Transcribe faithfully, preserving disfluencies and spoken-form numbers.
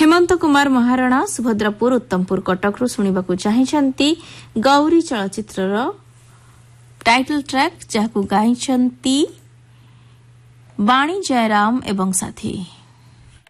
Hemant Kumar Maharana सुभद्रापुर Uttampur कटकरू शुणिबाकू चाहिछंती Gauri चलचित्रर title track जहाकू गाइछंती बाणी जयराम एवं साथी।